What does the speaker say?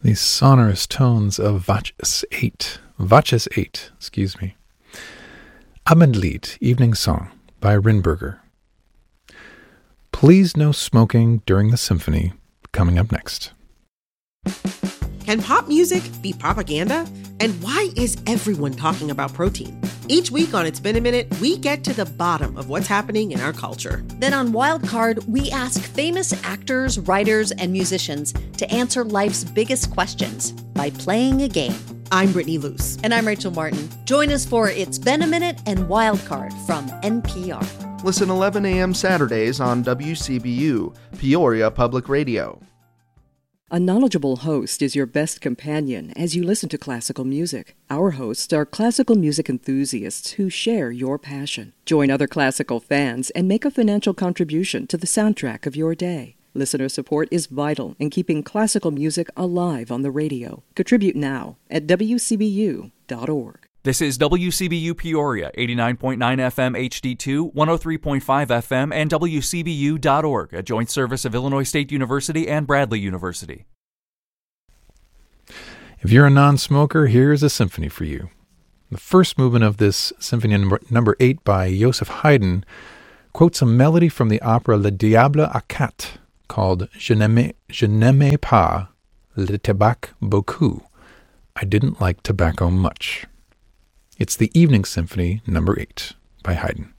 The sonorous tones of Watches 8, Abendlied, Evening Song by Rinberger. Please no smoking during the symphony, coming up next. Can pop music be propaganda? And why is everyone talking about protein? Each week on It's Been a Minute, we get to the bottom of what's happening in our culture. Then on Wildcard, we ask famous actors, writers, and musicians to answer life's biggest questions by playing a game. I'm Brittany Luce. And I'm Rachel Martin. Join us for It's Been a Minute and Wildcard from NPR. Listen 11 a.m. Saturdays on WCBU, Peoria Public Radio. A knowledgeable host is your best companion as you listen to classical music. Our hosts are classical music enthusiasts who share your passion. Join other classical fans and make a financial contribution to the soundtrack of your day. Listener support is vital in keeping classical music alive on the radio. Contribute now at WCBU.org. This is WCBU Peoria, 89.9 FM HD2, 103.5 FM, and WCBU.org, a joint service of Illinois State University and Bradley University. If you're a non-smoker, here's a symphony for you. The first movement of this symphony number 8 by Joseph Haydn quotes a melody from the opera Le Diable à Quatre called Je n'aimais pas le tabac beaucoup. I didn't like tobacco much. It's the Evening Symphony number 8 by Haydn.